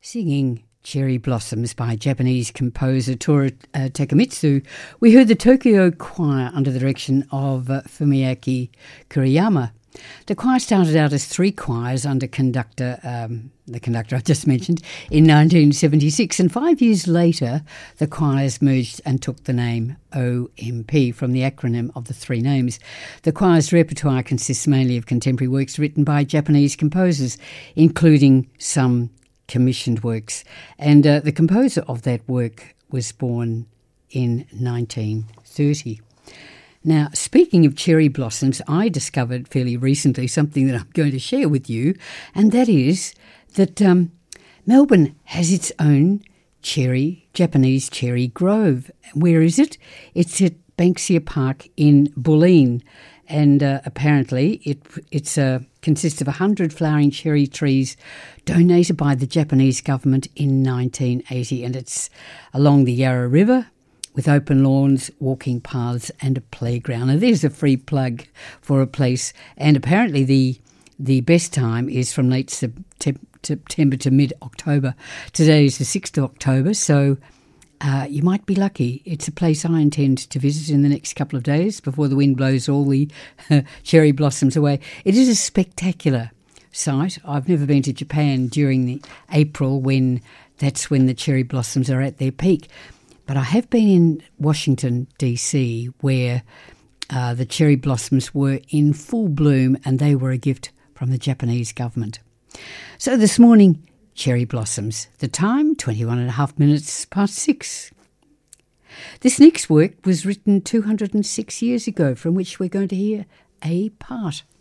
Singing Cherry Blossoms by Japanese composer Toru Takemitsu, we heard the Tokyo Choir under the direction of Fumiaki Kuriyama. The choir started out as three choirs under the conductor I just mentioned in 1976, and 5 years later the choirs merged and took the name OMP from the acronym of the three names. The choir's repertoire consists mainly of contemporary works written by Japanese composers, including some commissioned works, and the composer of that work was born in 1930. Now, speaking of cherry blossoms, I discovered fairly recently something that I'm going to share with you, and that is that Melbourne has its own Japanese cherry grove. Where is it? It's at Banksia Park in Bulleen, and apparently it consists of 100 flowering cherry trees donated by the Japanese government in 1980, and it's along the Yarra River with open lawns, walking paths and a playground. And there's a free plug for a place, and apparently the best time is from late September to mid-October. Today is the 6th of October, so you might be lucky. It's a place I intend to visit in the next couple of days before the wind blows all the cherry blossoms away. It is a spectacular site. I've never been to Japan during the April that's when the cherry blossoms are at their peak. But I have been in Washington, D.C., where the cherry blossoms were in full bloom, and they were a gift from the Japanese government. So this morning, cherry blossoms. The time, 21 and a half minutes past 6. This next work was written 206 years ago, from which we're going to hear a part.